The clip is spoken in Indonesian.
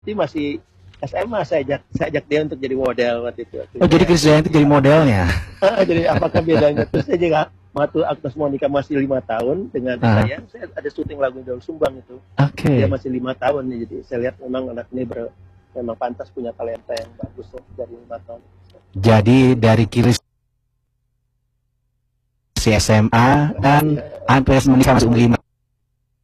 Dia masih SMA, saya ajak dia untuk jadi model waktu itu. Oh, jadi Krisdayanti jadi modelnya. Jadi apakah bedanya? Terus saya juga waktu Agnes Monica masih 5 tahun dengan saya ada syuting lagu Daun Sumbang itu. Dia masih 5 tahun nih, jadi saya lihat memang anak ini memang pantas punya talenta yang bagus dari 5 tahun. Jadi dari Kiris si SMA dan Agnes Monica masih umur 5